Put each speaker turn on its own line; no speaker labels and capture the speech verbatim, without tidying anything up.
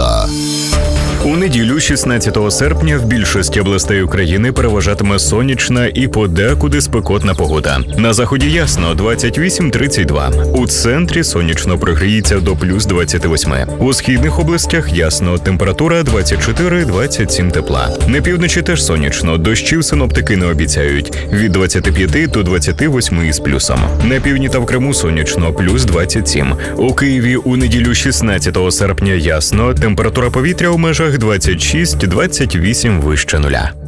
погода.
У неділю, шістнадцятого серпня, в більшості областей України переважатиме сонячна і подекуди спекотна погода. На заході ясно – двадцять вісім - тридцять два. У центрі сонячно прогріється до плюс двадцяти восьми. У східних областях ясно – температура двадцять чотири - двадцять сім тепла. На півночі теж сонячно, дощів синоптики не обіцяють – від двадцяти п'яти до двадцяти восьми із плюсом. На півдні та в Криму сонячно – плюс двадцять сім. У Києві у неділю шістнадцятого серпня ясно – температура повітря у межах двадцять шість - двадцять вісім вище нуля.